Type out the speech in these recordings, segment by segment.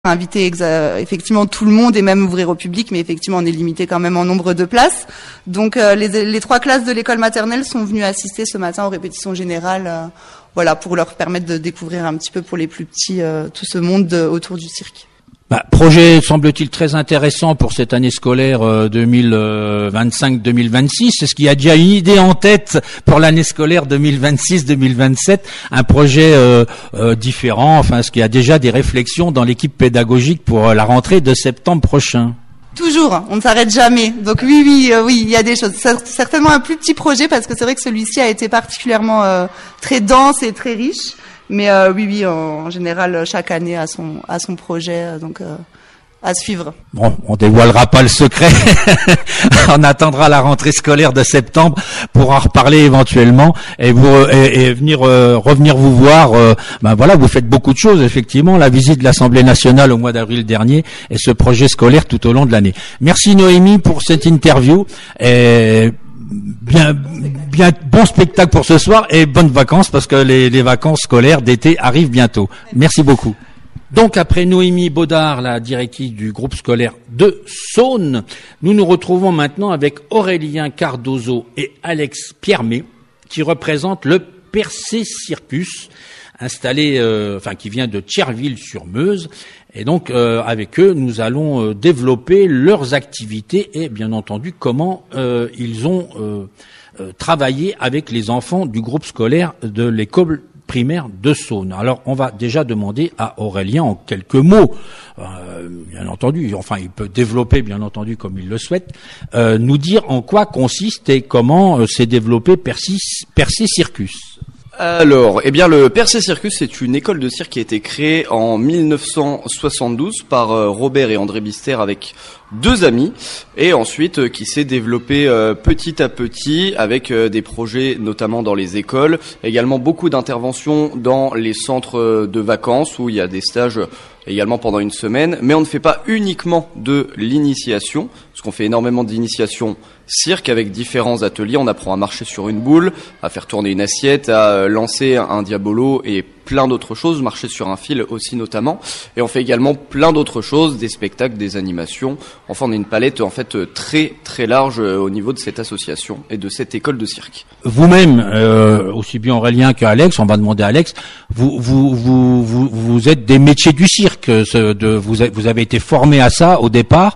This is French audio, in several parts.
inviter effectivement tout le monde et même ouvrir au public, mais effectivement on est limité quand même en nombre de places. Donc les 3 classes de l'école maternelle sont venues assister ce matin aux répétitions générales, voilà, pour leur permettre de découvrir un petit peu pour les plus petits tout ce monde autour du cirque. Projet, semble-t-il, très intéressant pour cette année scolaire 2025-2026. Est-ce qu'il y a déjà une idée en tête pour l'année scolaire 2026-2027? Un projet différent, enfin, est-ce qu'il y a déjà des réflexions dans l'équipe pédagogique pour la rentrée de septembre prochain? Toujours, on ne s'arrête jamais. Donc oui, il y a des choses. Certainement un plus petit projet parce que c'est vrai que celui-ci a été particulièrement très dense et très riche. Mais oui, en général, chaque année a son projet, donc à suivre. Bon, on dévoilera pas le secret. On attendra la rentrée scolaire de septembre pour en reparler éventuellement et revenir vous voir. Voilà, vous faites beaucoup de choses effectivement. La visite de l'Assemblée nationale au mois d'avril dernier et ce projet scolaire tout au long de l'année. Merci Noémie pour cette interview. Et bien bon spectacle pour ce soir et bonnes vacances parce que les vacances scolaires d'été arrivent bientôt. Merci beaucoup. Donc après Noémie Baudard, la directrice du groupe scolaire de Saône, nous nous retrouvons maintenant avec Aurélien Cardozo et Alex Piermet qui représentent le Percé Circus installé qui vient de Thierville-sur-Meuse. Et donc avec eux, nous allons développer leurs activités et bien entendu comment ils ont travaillé avec les enfants du groupe scolaire de l'école primaire de Saône. Alors on va déjà demander à Aurélien en quelques mots, bien entendu, enfin il peut développer bien entendu comme il le souhaite, nous dire en quoi consiste et comment s'est développé Percé Circus. Alors, le Percé Circus, c'est une école de cirque qui a été créée en 1972 par Robert et André Bister avec 2 amis, et ensuite qui s'est développé petit à petit avec des projets notamment dans les écoles, également beaucoup d'interventions dans les centres de vacances où il y a des stages également pendant une semaine, mais on ne fait pas uniquement de l'initiation, parce qu'on fait énormément d'initiation cirque avec différents ateliers. On apprend à marcher sur une boule, à faire tourner une assiette, à lancer un diabolo et plein d'autres choses, marcher sur un fil aussi notamment. Et on fait également plein d'autres choses, des spectacles, des animations. Enfin, on a une palette en fait très très large au niveau de cette association et de cette école de cirque. Vous-même, aussi bien Aurélien qu'Alex, on va demander à Alex, vous êtes des métiers du cirque, vous avez été formé à ça au départ.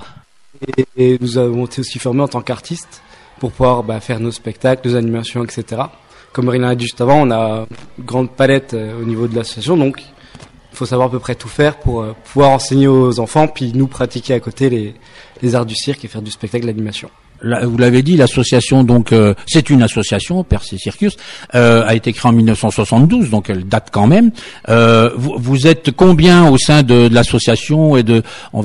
Et nous avons été aussi formés en tant qu'artistes pour pouvoir faire nos spectacles, nos animations, etc. Comme Aurélien a dit juste avant, on a une grande palette au niveau de l'association, donc il faut savoir à peu près tout faire pour pouvoir enseigner aux enfants, puis nous pratiquer à côté les arts du cirque et faire du spectacle d'animation. Vous l'avez dit, l'association, donc c'est une association, Percé Circus, a été créée en 1972, donc elle date quand même. Vous êtes combien au sein de l'association et de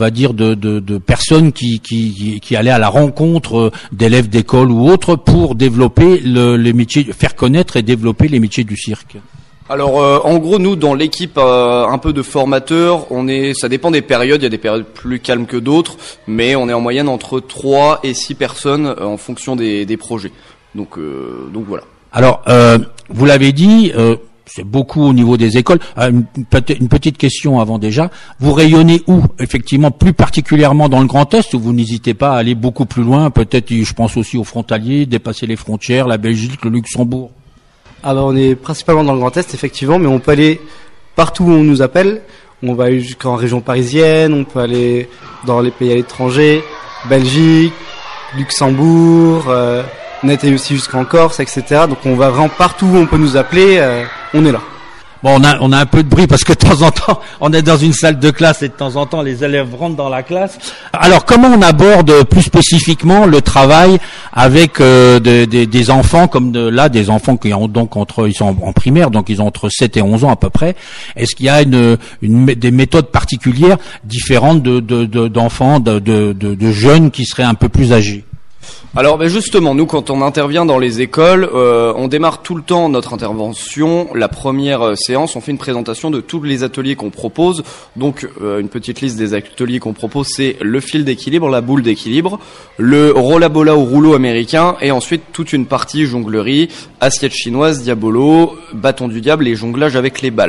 personnes qui allaient à la rencontre d'élèves d'école ou autres pour développer les métiers, faire connaître et développer les métiers du cirque? Alors en gros nous dans l'équipe un peu de formateurs, ça dépend des périodes, il y a des périodes plus calmes que d'autres, mais on est en moyenne entre 3 et 6 personnes en fonction des projets. Donc voilà. Alors vous l'avez dit, c'est beaucoup au niveau des écoles. Une petite question avant déjà. Vous rayonnez où? Effectivement, plus particulièrement dans le Grand Est, où vous n'hésitez pas à aller beaucoup plus loin, peut-être je pense aussi aux frontaliers, dépasser les frontières, la Belgique, le Luxembourg. Alors on est principalement dans le Grand Est effectivement, mais on peut aller partout où on nous appelle. On va aller jusqu'en région parisienne, on peut aller dans les pays à l'étranger, Belgique, Luxembourg, on a été aussi jusqu'en Corse, etc. Donc on va vraiment partout où on peut nous appeler, on est là. Bon, on a un peu de bruit parce que de temps en temps, on est dans une salle de classe et de temps en temps, les élèves rentrent dans la classe. Alors, comment on aborde plus spécifiquement le travail avec des enfants comme des enfants qui ont donc ils sont en primaire, donc ils ont entre 7 et 11 ans à peu près. Est-ce qu'il y a des méthodes particulières différentes d'enfants, de jeunes qui seraient un peu plus âgés? Alors justement, nous quand on intervient dans les écoles, on démarre tout le temps notre intervention. La première séance, on fait une présentation de tous les ateliers qu'on propose. Donc une petite liste des ateliers qu'on propose, c'est le fil d'équilibre, la boule d'équilibre, le rollabola ou rouleau américain, et ensuite toute une partie jonglerie, assiette chinoise, diabolo, bâton du diable et jonglage avec les balles.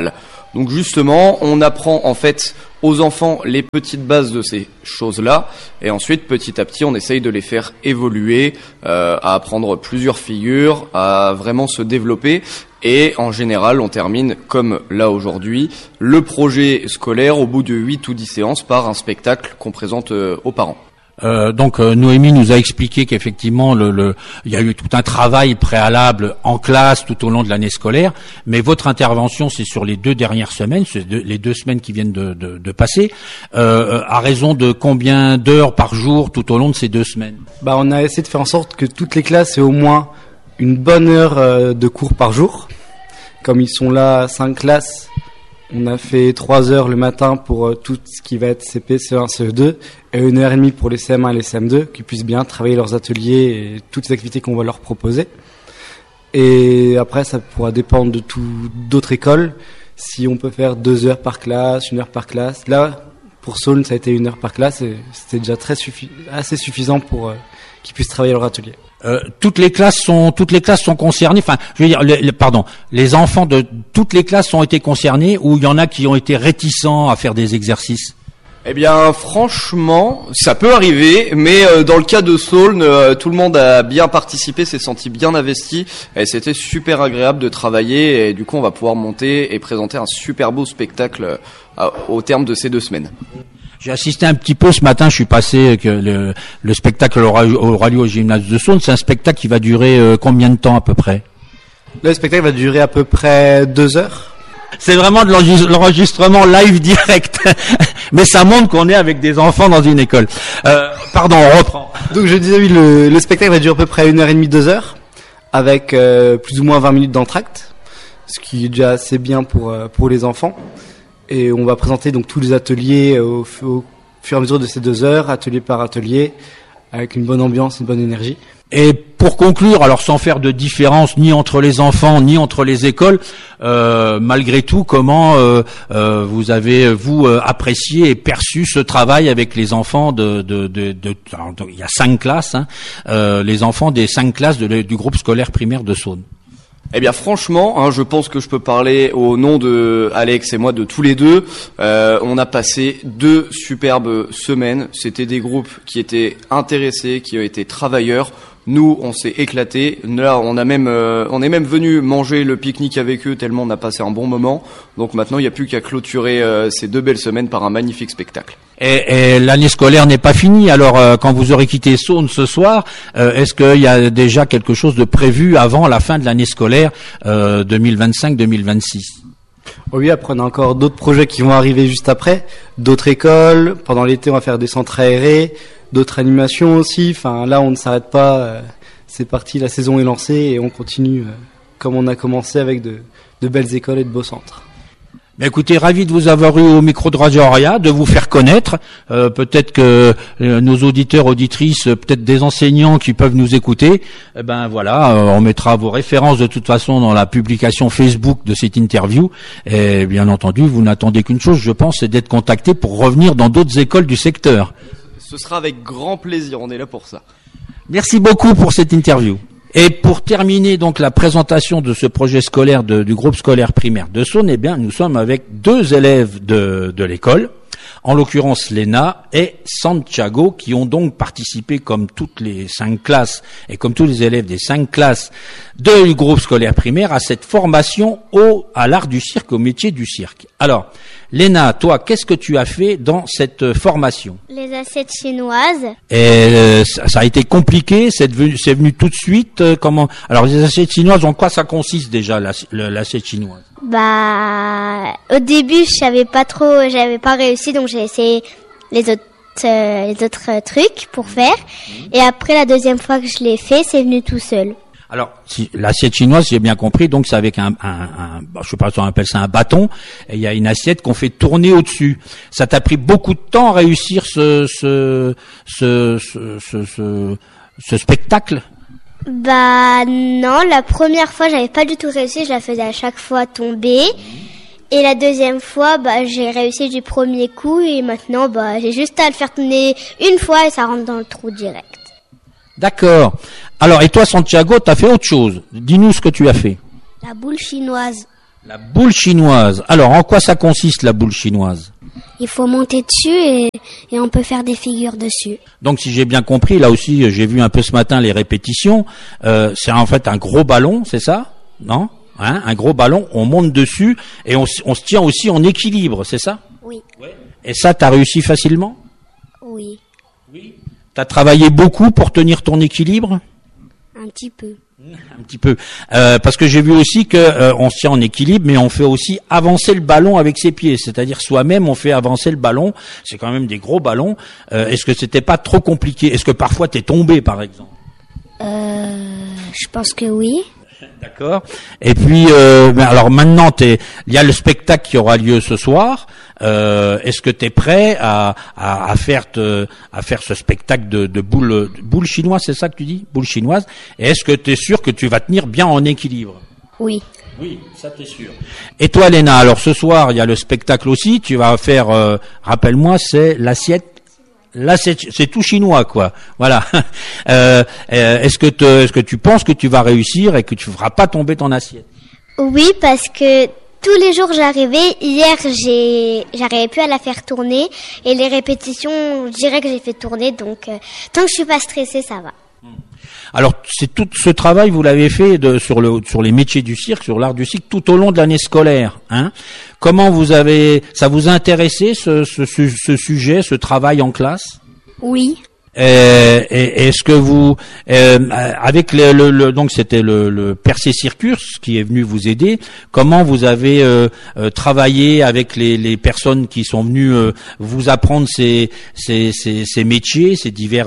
Donc justement, on apprend en fait aux enfants les petites bases de ces choses-là, et ensuite petit à petit on essaye de les faire évoluer, à apprendre plusieurs figures, à vraiment se développer, et en général on termine comme là aujourd'hui le projet scolaire au bout de 8 ou 10 séances par un spectacle qu'on présente aux parents. Donc Noémie nous a expliqué qu'effectivement il y a eu tout un travail préalable en classe tout au long de l'année scolaire, mais votre intervention c'est sur les 2 dernières semaines, les 2 semaines qui viennent de passer, à raison de combien d'heures par jour tout au long de ces 2 semaines? On a essayé de faire en sorte que toutes les classes aient au moins une bonne heure de cours par jour. Comme ils sont là 5 classes, on a fait 3 heures le matin pour tout ce qui va être CP, CE1, CE2 et 1h30 pour les CM1 et les CM2 qui puissent bien travailler leurs ateliers et toutes les activités qu'on va leur proposer. Et après, ça pourra dépendre de d'autres écoles. Si on peut faire 2 heures par classe, 1 heure par classe. Là, pour Saône, ça a été 1 heure par classe et c'était déjà assez suffisant pour qu'ils puissent travailler leur atelier. Toutes les classes sont concernées. Enfin, je veux dire, les enfants de toutes les classes ont été concernés, ou il y en a qui ont été réticents à faire des exercices? Eh bien, franchement, ça peut arriver, mais dans le cas de Saône, tout le monde a bien participé, s'est senti bien investi, et c'était super agréable de travailler, et du coup, on va pouvoir monter et présenter un super beau spectacle au terme de ces 2 semaines. J'ai assisté un petit peu ce matin, je suis passé que le spectacle aura lieu au gymnase de Saône. C'est un spectacle qui va durer combien de temps à peu près? Le spectacle va durer à peu près 2 heures. C'est vraiment de l'enregistrement live direct. Mais ça montre qu'on est avec des enfants dans une école. Pardon, on reprend. Donc je disais oui, le spectacle va durer à peu près 1h30, 2 heures, avec plus ou moins 20 minutes d'entracte, ce qui est déjà assez bien pour les enfants. Et on va présenter donc tous les ateliers au fur et à mesure de ces 2 heures, atelier par atelier, avec une bonne ambiance, une bonne énergie. Et pour conclure, alors sans faire de différence ni entre les enfants ni entre les écoles, malgré tout, comment vous avez apprécié et perçu ce travail avec les enfants alors, il y a 5 classes, les enfants des 5 classes du groupe scolaire primaire de Saône? Eh bien franchement, je pense que je peux parler au nom de Alex et moi, de tous les deux. On a passé 2 superbes semaines. C'était des groupes qui étaient intéressés, qui ont été travailleurs. Nous, on s'est éclatés. Là, on est même venu manger le pique-nique avec eux tellement on a passé un bon moment. Donc maintenant, il n'y a plus qu'à clôturer ces 2 belles semaines par un magnifique spectacle. Et l'année scolaire n'est pas finie. Alors, quand vous aurez quitté Saône ce soir, est-ce qu'il y a déjà quelque chose de prévu avant la fin de l'année scolaire 2025-2026? Oui, après on a encore d'autres projets qui vont arriver juste après, d'autres écoles. Pendant l'été, on va faire des centres aérés, d'autres animations aussi. Enfin, là, on ne s'arrête pas. C'est parti, la saison est lancée et on continue comme on a commencé avec de belles écoles et de beaux centres. Ben écoutez, ravi de vous avoir eu au micro de Radio Auréa, de vous faire connaître. Peut-être que nos auditeurs, auditrices, peut-être des enseignants qui peuvent nous écouter. On mettra vos références de toute façon dans la publication Facebook de cette interview. Et bien entendu, vous n'attendez qu'une chose, je pense, c'est d'être contacté pour revenir dans d'autres écoles du secteur. Ce sera avec grand plaisir, on est là pour ça. Merci beaucoup pour cette interview. Et pour terminer donc la présentation de ce projet scolaire du groupe scolaire primaire de Saône, nous sommes avec 2 élèves de l'école, en l'occurrence Léna et Santiago, qui ont donc participé comme toutes les 5 classes et comme tous les élèves des 5 classes du groupe scolaire primaire à cette formation à l'art du cirque, au métier du cirque. Alors, Léna, toi, qu'est-ce que tu as fait dans cette formation? Les assiettes chinoises. Et ça a été compliqué, c'est venu tout de suite. Comment? Alors, les assiettes chinoises, en quoi ça consiste déjà, l'assiette chinoise? Au début, j'avais pas réussi, donc j'ai essayé les autres trucs pour faire. Et après, la deuxième fois que je l'ai fait, c'est venu tout seul. Alors, si l'assiette chinoise, j'ai bien compris, donc c'est avec je sais pas si on appelle ça un bâton, et il y a une assiette qu'on fait tourner au-dessus. Ça t'a pris beaucoup de temps à réussir ce spectacle? Non, la première fois, j'avais pas du tout réussi, je la faisais à chaque fois tomber. Et la deuxième fois, j'ai réussi du premier coup, et maintenant, j'ai juste à le faire tourner une fois et ça rentre dans le trou direct. D'accord. Alors, et toi, Santiago, t'as fait autre chose. Dis-nous ce que tu as fait. La boule chinoise. La boule chinoise. Alors, en quoi ça consiste la boule chinoise? Il faut monter dessus et on peut faire des figures dessus. Donc, si j'ai bien compris, là aussi, j'ai vu un peu ce matin les répétitions. C'est en fait un gros ballon, c'est ça? Non? Hein, un gros ballon, on monte dessus et on se tient aussi en équilibre, c'est ça? Oui. Ouais. Et ça, t'as réussi facilement? Oui. Oui. T'as travaillé beaucoup pour tenir ton équilibre? Un petit peu. Un petit peu. Parce que j'ai vu aussi que on se tient en équilibre, mais on fait aussi avancer le ballon avec ses pieds. C'est-à-dire soi-même, on fait avancer le ballon. C'est quand même des gros ballons. Est-ce que c'était pas trop compliqué? Est-ce que parfois t'es tombé, par exemple? Je pense que oui. D'accord. Et puis, alors maintenant, il y a le spectacle qui aura lieu ce soir. Est-ce que tu es prêt à faire ce spectacle de boule chinoise, c'est ça que tu dis? Boule chinoise. Et est-ce que tu es sûr que tu vas tenir bien en équilibre? Oui. Oui, ça t'es sûr. Et toi, Léna, alors ce soir, il y a le spectacle aussi. Tu vas faire, rappelle-moi, c'est l'assiette. Là, c'est tout chinois, quoi. Voilà. Est-ce que tu penses que tu vas réussir et que tu ne feras pas tomber ton assiette? Oui, parce que tous les jours j'arrivais. Hier, j'arrivais plus à la faire tourner. Et les répétitions, je dirais que j'ai fait tourner. Donc, tant que je suis pas stressée, ça va. Alors, c'est tout ce travail, vous l'avez fait sur les métiers du cirque, sur l'art du cirque, tout au long de l'année scolaire, hein. Comment ça vous a intéressé ce sujet, ce travail en classe? Oui. Est-ce que vous, avec donc c'était le Percé Circus qui est venu vous aider. Comment vous avez travaillé avec les personnes qui sont venues vous apprendre ces métiers, ces divers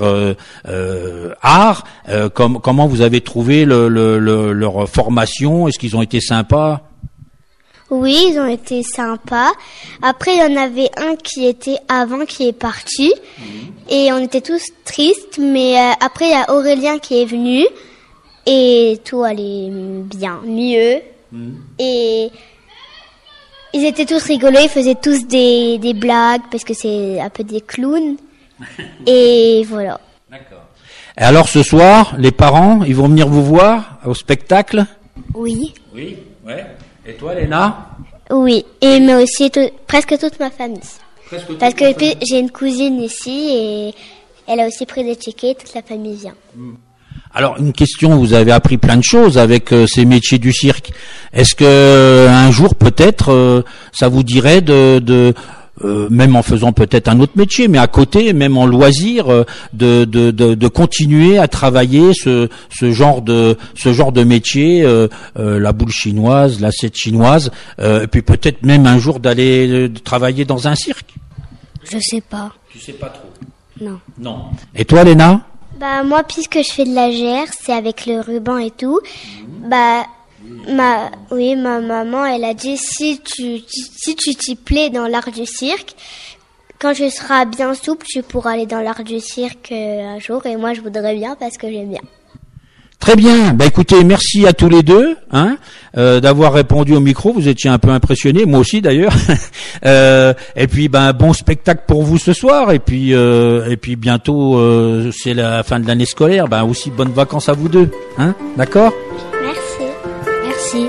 arts? Comment vous avez trouvé leur formation? Est-ce qu'ils ont été sympas? Oui, ils ont été sympas. Après, il y en avait un qui était avant, qui est parti. Et on était tous tristes. Mais après, il y a Aurélien qui est venu. Et tout allait bien, mieux. Et ils étaient tous rigolés. Ils faisaient tous des blagues parce que c'est un peu des clowns. Et voilà. D'accord. Et alors, ce soir, les parents, ils vont venir vous voir au spectacle? Oui. Oui, ouais. Et toi, Léna? Oui, et mais aussi presque toute ma famille. Parce que j'ai une cousine ici et elle a aussi pris des tickets, toute la famille vient. Alors, une question, vous avez appris plein de choses avec ces métiers du cirque. Est-ce que un jour, peut-être, ça vous dirait même en faisant peut-être un autre métier, mais à côté, même en loisir, de continuer à travailler ce genre de métier, la boule chinoise, l'assiette chinoise, et puis peut-être même un jour d'aller travailler dans un cirque? Je sais pas. Tu sais pas trop? Non. Non. Et toi, Léna? Bah moi, puisque je fais de la gère, c'est avec le ruban et tout. Bah ma maman, elle a dit si tu t'y plais dans l'art du cirque, quand tu seras bien souple, tu pourras aller dans l'art du cirque un jour. Et moi, je voudrais bien parce que j'aime bien. Très bien. Bah écoutez, merci à tous les deux, hein, d'avoir répondu au micro. Vous étiez un peu impressionnés, moi aussi d'ailleurs. Et puis, bon spectacle pour vous ce soir. Et puis bientôt, c'est la fin de l'année scolaire. Aussi bonnes vacances à vous deux, hein. D'accord?